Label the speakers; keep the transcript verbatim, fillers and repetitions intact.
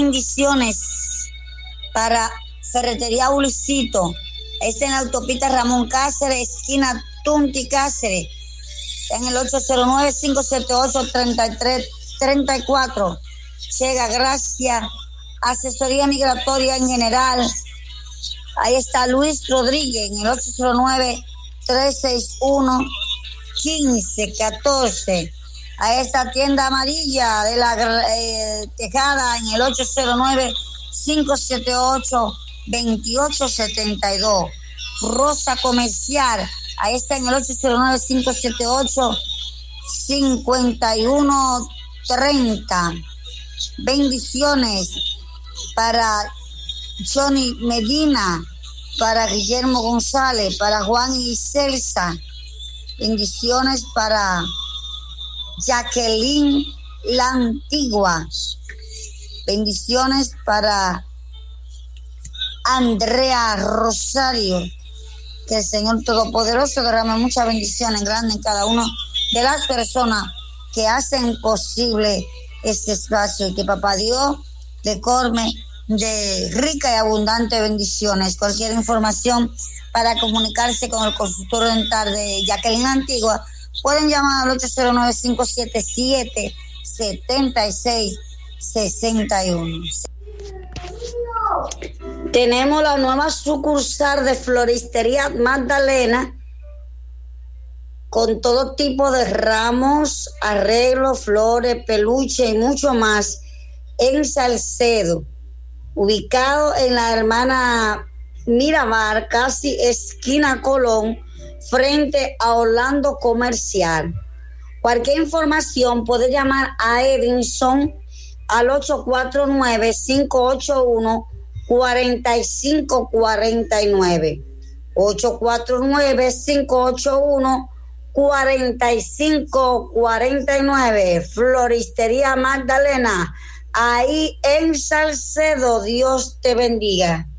Speaker 1: bendiciones para Ferretería Ulicito. Es en la autopista Ramón Cáceres, esquina Tunti Cáceres. En el ocho cero nueve, cinco siete ocho, tres tres tres cuatro. Llega gracias. Asesoría migratoria en general. Ahí está Luis Rodríguez en el ocho cero nueve, tres seis uno, uno cinco uno cuatro. A esta tienda amarilla de la eh, Tejada en el ocho cero nueve, cinco siete ocho, dos ocho siete dos. Rosa Comercial, ahí está en el ocho cero nueve, cinco siete ocho, cinco uno tres cero. Bendiciones para Johnny Medina, para Guillermo González, para Juan y Celsa. Bendiciones para Jacqueline La Antigua. Bendiciones para Andrea Rosario. Que el Señor Todopoderoso derrame muchas bendiciones grandes en cada una de las personas que hacen posible este espacio, y que Papá Dios le colme de rica y abundante bendiciones. Cualquier información para comunicarse con el consultorio dental de Jacqueline Antigua, pueden llamar al ocho cero nueve, cinco siete siete, siete seis seis uno. Tenemos la nueva sucursal de Floristería Magdalena, con todo tipo de ramos, arreglos, flores, peluche y mucho más, en Salcedo, ubicado en la hermana Miramar, casi esquina Colón, frente a Orlando Comercial. Cualquier información puede llamar a Edinson al ocho cuatro nueve, cinco ocho uno, cuatro cinco cuatro nueve. ocho cuatro nueve, cinco ocho uno, cuatro cinco cuatro nueve. Floristería Magdalena, ahí en Salcedo. Dios te bendiga.